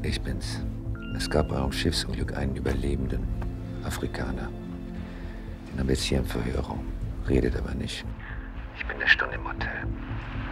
Ich bin's. Es gab bei einem Schiffsunglück einen Überlebenden, Afrikaner. Den haben wir jetzt hier im Verhörraum. Redet aber nicht. Ich bin eine Stunde im Hotel.